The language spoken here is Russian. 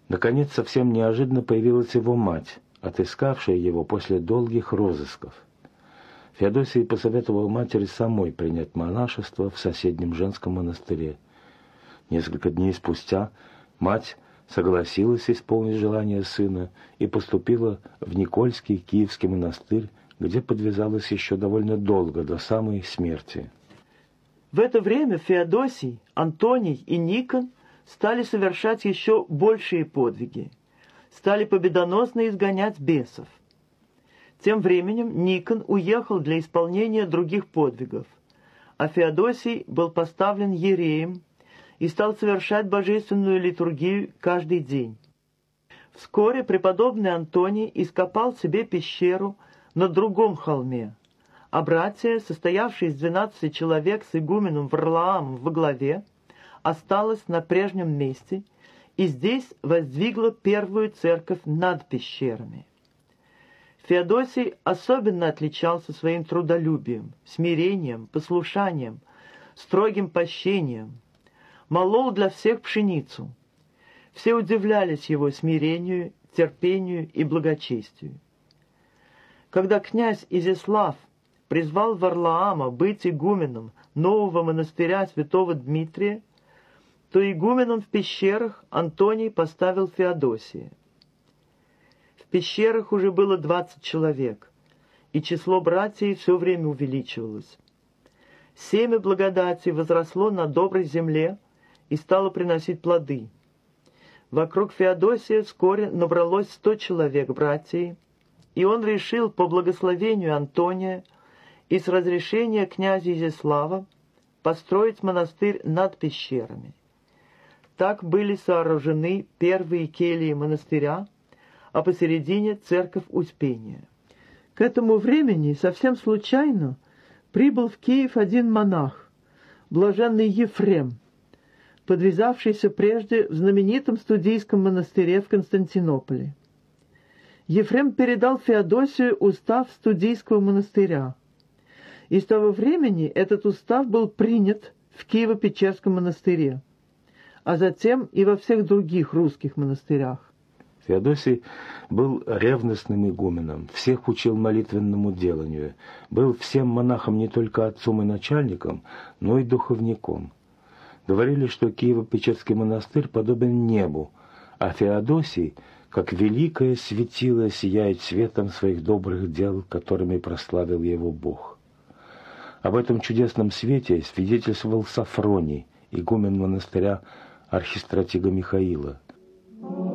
Наконец, совсем неожиданно появилась его мать, отыскавшая его после долгих розысков. Феодосий посоветовал матери самой принять монашество в соседнем женском монастыре. Несколько дней спустя мать согласилась исполнить желание сына и поступила в Никольский Киевский монастырь, где подвязалась еще довольно долго, до самой смерти. В это время Феодосий, Антоний и Никон стали совершать еще большие подвиги, стали победоносно изгонять бесов. Тем временем Никон уехал для исполнения других подвигов, а Феодосий был поставлен иереем и стал совершать божественную литургию каждый день. Вскоре преподобный Антоний ископал себе пещеру на другом холме, а братья, состоявшие из 12 человек с игуменом Варлаамом во главе, осталась на прежнем месте и здесь воздвигла первую церковь над пещерами. Феодосий особенно отличался своим трудолюбием, смирением, послушанием, строгим пощением. Молол для всех пшеницу. Все удивлялись его смирению, терпению и благочестию. Когда князь Изяслав призвал Варлаама быть игуменом нового монастыря святого Дмитрия, то игуменом в пещерах Антоний поставил Феодосия. В пещерах уже было 20 человек, и число братьев все время увеличивалось. Семя благодати возросло на доброй земле и стало приносить плоды. Вокруг Феодосия вскоре набралось 100 человек братьев, и он решил по благословению Антония и с разрешения князя Изяслава построить монастырь над пещерами. Так были сооружены первые кельи монастыря, а посередине церковь Успения. К этому времени совсем случайно прибыл в Киев один монах, блаженный Ефрем, подвязавшийся прежде в знаменитом студийском монастыре в Константинополе. Ефрем передал Феодосию устав студийского монастыря, и с того времени этот устав был принят в Киево-Печерском монастыре, а затем и во всех других русских монастырях. Феодосий был ревностным игуменом, всех учил молитвенному деланию, был всем монахам не только отцом и начальником, но и духовником. Говорили, что Киево-Печерский монастырь подобен небу, а Феодосий, как великое светило, сияет светом своих добрых дел, которыми прославил его Бог. Об этом чудесном свете свидетельствовал Сафроний, игумен монастыря архистратига Михаила.